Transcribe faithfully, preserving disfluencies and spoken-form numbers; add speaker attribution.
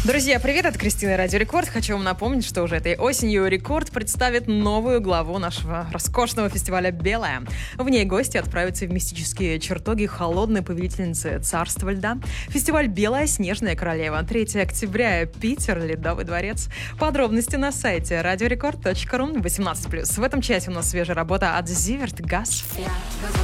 Speaker 1: Друзья, привет, это Кристина, Радио Рекорд. Хочу вам напомнить, что уже этой осенью Рекорд представит новую главу нашего роскошного фестиваля «Белая». В ней гости отправятся в мистические чертоги холодной повелительницы царства льда. Фестиваль «Белая снежная королева». третьего октября, Питер, Ледовый дворец. Подробности на сайте радиорекорд точка ру. восемнадцать плюс. В этом часе у нас свежая работа от Зиверт Газ.